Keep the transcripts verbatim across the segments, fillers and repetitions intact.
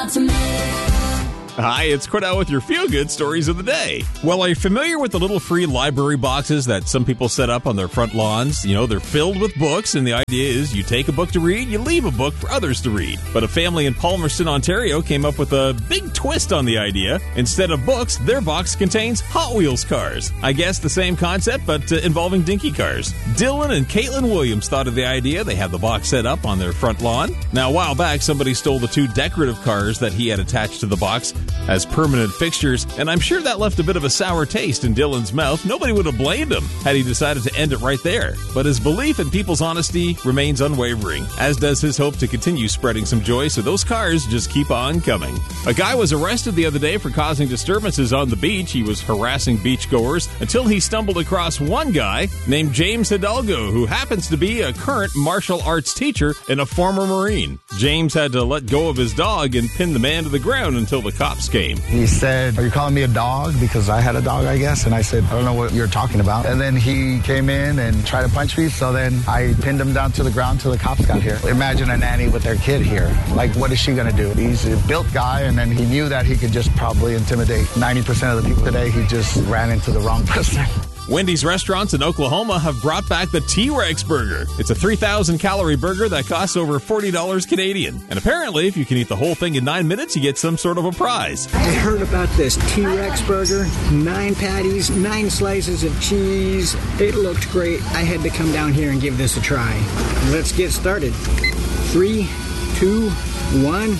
Hi, it's Cordell with your feel-good stories of the day. Well, are you familiar with the little free library boxes that some people set up on their front lawns? You know, they're filled with books, and the idea is you take a book to read, you leave a book for others to read. But a family in Palmerston, Ontario came up with a big twist on the idea. Instead of books, their box contains Hot Wheels cars. I guess the same concept, but uh, involving dinky cars. Dylan and Caitlin Williams thought of the idea. They have the box set up on their front lawn. Now, a while back, somebody stole the two decorative cars that he had attached to the box as permanent fixtures, and I'm sure that left a bit of a sour taste in Dylan's mouth. Nobody would have blamed him had he decided to end it right there. But his belief in people's honesty remains unwavering, as does his hope to continue spreading some joy, so those cars just keep on coming. A guy was arrested the other day for causing disturbances on the beach. He was harassing beachgoers until he stumbled across one guy named James Hidalgo, who happens to be a current martial arts teacher and a former Marine. James had to let go of his dog and pin the man to the ground until the cops came. He said, "Are you calling me a dog?" Because I had a dog, I guess. And I said, "I don't know what you're talking about." And then he came in and tried to punch me. So then I pinned him down to the ground till the cops got here. Imagine a nanny with their kid here. Like, what is she going to do? He's a built guy, and then he knew that he could just probably intimidate ninety percent of the people today. He just ran into the wrong person. Wendy's restaurants in Oklahoma have brought back the T-Rex burger. It's a three thousand calorie burger that costs over forty dollars Canadian. And apparently, if you can eat the whole thing in nine minutes, you get some sort of a prize. I heard about this T-Rex burger. Nine patties, nine slices of cheese. It looked great. I had to come down here and give this a try. Let's get started. Three, two, one...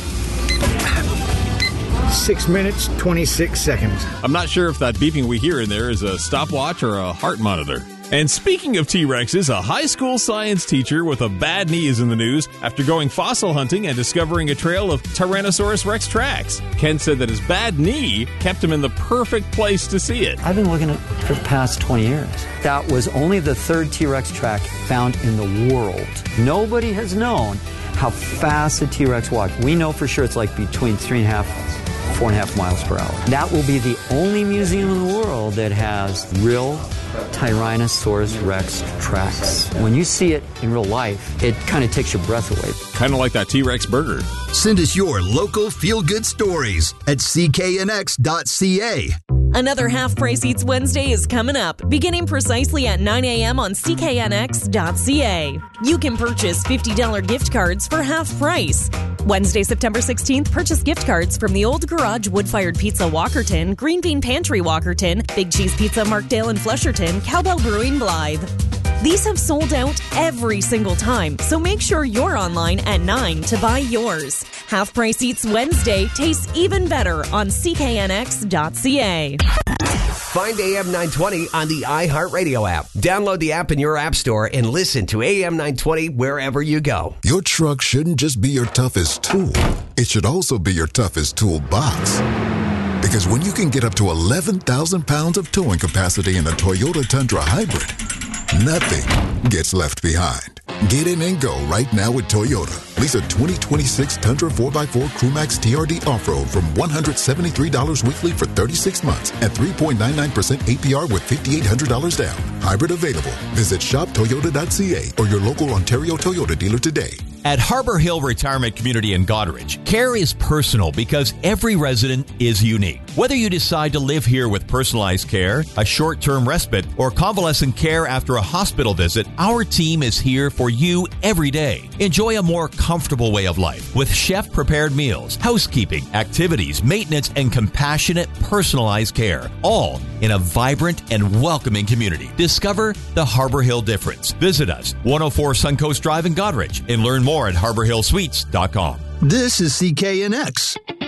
Six minutes, twenty-six seconds. I'm not sure if that beeping we hear in there is a stopwatch or a heart monitor. And speaking of T-Rexes, a high school science teacher with a bad knee is in the news after going fossil hunting and discovering a trail of Tyrannosaurus Rex tracks. Ken said that his bad knee kept him in the perfect place to see it. I've been looking at it for the past twenty years. That was only the third T-Rex track found in the world. Nobody has known how fast a T-Rex walked. We know for sure it's like between three and a half four and a half miles per hour. That will be the only museum in the world that has real Tyrannosaurus Rex tracks. When you see it in real life, it kind of takes your breath away. Kind of like that T-Rex burger. Send us your local feel-good stories at c k n x dot c a. Another Half Price Eats Wednesday is coming up, beginning precisely at nine a.m. on c k n x dot c a. You can purchase fifty dollars gift cards for half price. Wednesday, September sixteenth, purchase gift cards from the Old Garage Wood-Fired Pizza Walkerton, Green Bean Pantry Walkerton, Big Cheese Pizza Markdale and Flesherton, Cowbell Brewing Blythe. These have sold out every single time, so make sure you're online at nine to buy yours. Half Price Eats Wednesday tastes even better on c k n x dot c a. Find A M nine twenty on the iHeartRadio app. Download the app in your app store and listen to A M nine twenty wherever you go. Your truck shouldn't just be your toughest tool. It should also be your toughest toolbox. Because when you can get up to eleven thousand pounds of towing capacity in a Toyota Tundra Hybrid, nothing gets left behind. Get in and go right now with Toyota. Lease a twenty twenty-six Tundra four by four Crewmax T R D Off-Road from one hundred seventy-three dollars weekly for thirty-six months at three point nine nine percent A P R with five thousand eight hundred dollars down. Hybrid available. Visit shop toyota dot c a or your local Ontario Toyota dealer today. At Harbor Hill Retirement Community in Goderich, care is personal because every resident is unique. Whether you decide to live here with personalized care, a short-term respite, or convalescent care after a hospital visit, our team is here for you every day. Enjoy a more comfortable way of life with chef-prepared meals, housekeeping, activities, maintenance, and compassionate, personalized care, all in a vibrant and welcoming community. Discover the Harbor Hill difference. Visit us, one oh four Suncoast Drive in Goderich, and learn more at harbor hill suites dot com. This is C K N X.